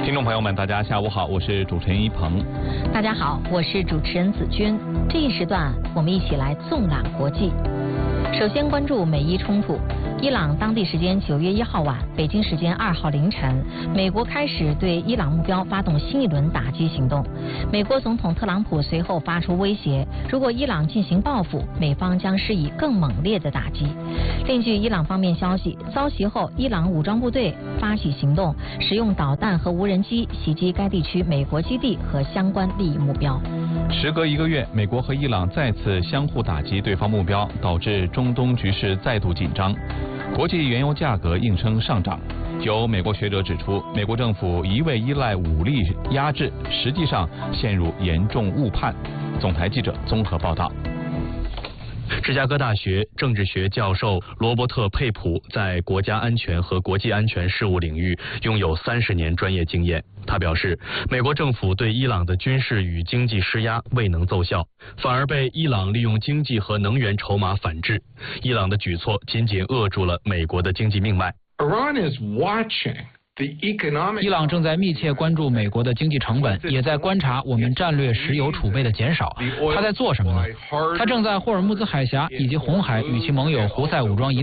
听众朋友们，大家下午好，我是主持人一鹏。 大家好，我是主持人子君。这一时段，我们一起来纵览国际。首先关注美伊冲突。伊朗当地时间9月1号晚，北京时间2号凌晨，美国开始对伊朗目标发动新一轮打击行动。美国总统特朗普随后发出威胁，如果伊朗进行报复，美方将施以更猛烈的打击。另据伊朗方面消息，遭袭后，伊朗武装部队发起行动，使用导弹和无人机袭击该地区美国基地和相关利益目标。 时隔1个月，美国和伊朗再次相互打击对方目标，导致中东局势再度紧张。国际原油价格应声上涨。有美国学者指出，美国政府一味依赖武力压制，实际上陷入严重误判。总台记者综合报道。 芝加哥大学政治学教授罗伯特·佩普在国家安全和国际安全事务领域拥有30年专业经验。他表示，美国政府对伊朗的军事与经济施压未能奏效，反而被伊朗利用经济和能源筹码反制。伊朗的举措仅仅扼住了美国的经济命脉。 伊朗正在密切关注美国的经济成本，也在观察我们战略石油储备的减少。他在做什么呢？他正在霍尔木兹海峡以及红海与其盟友胡塞武装